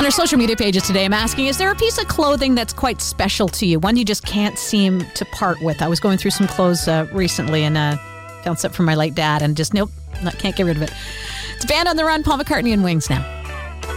On our social media pages today, I'm asking, is there a piece of clothing that's quite special to you? One you just can't seem to part with? I was going through some clothes recently and found something from my late dad and just, nope, can't get rid of it. It's Band on the Run, Paul McCartney and Wings now.